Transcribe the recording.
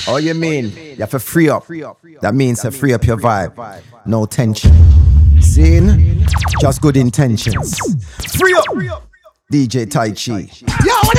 Oh, you mean you have to free up? That means to free up your vibe. No tension. Seen? Just good intentions. Free up! DJ Tai Chi. Yo,